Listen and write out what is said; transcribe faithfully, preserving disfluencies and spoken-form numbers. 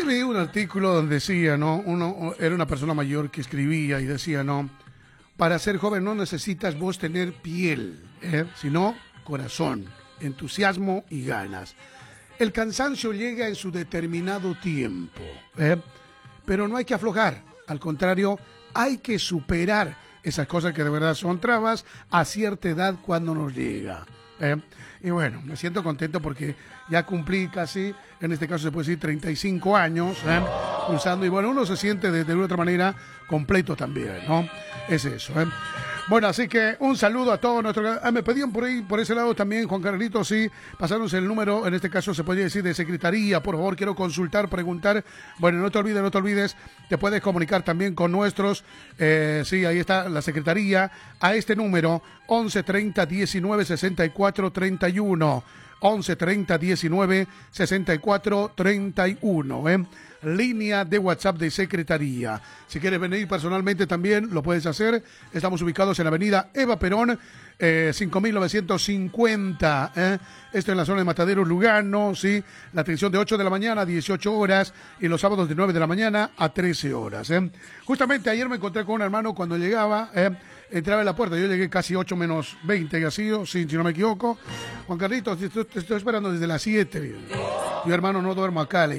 vi un artículo donde decía, ¿no? Uno era una persona mayor que escribía y decía, ¿no? Para ser joven no necesitas vos tener piel, ¿eh? Sino corazón, entusiasmo y ganas. El cansancio llega en su determinado tiempo, ¿eh? Pero no hay que aflojar, al contrario, hay que superar esas cosas que de verdad son trabas a cierta edad cuando nos llega. ¿eh? Y bueno, me siento contento porque ya cumplí casi, en este caso se puede decir treinta y cinco años, ¿eh? Cruzando, y bueno, uno se siente de, de una otra manera completo también, ¿no? Es eso, ¿eh? Bueno, así que un saludo a todos nuestros... Ah, me pedían por ahí, por ese lado también, Juan Carlitos, sí, pasarnos el número, en este caso se podría decir de secretaría, por favor, quiero consultar, preguntar. Bueno, no te olvides, no te olvides, te puedes comunicar también con nuestros, eh, sí, ahí está la secretaría, a este número, once treinta diecinueve sesenta y cuatro treinta y uno, once treinta diecinueve sesenta y cuatro treinta y uno, ¿eh? Línea de WhatsApp de secretaría. Si quieres venir personalmente también lo puedes hacer. Estamos ubicados en la avenida Eva Perón, eh, cinco mil novecientos cincuenta. ¿eh? Esto en la zona de Mataderos, Lugano. ¿sí? La atención de ocho de la mañana a dieciocho horas y los sábados de nueve de la mañana a trece horas. ¿eh? Justamente ayer me encontré con un hermano cuando llegaba. ¿eh? Entraba en la puerta, yo llegué casi ocho menos veinte, que ha sido, sí, si no me equivoco. Juan Carlitos, te estoy, te estoy esperando desde las siete. Yo, hermano, no duermo acá. Le